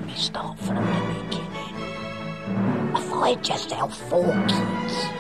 we start from the beginning? If I just help 4 kids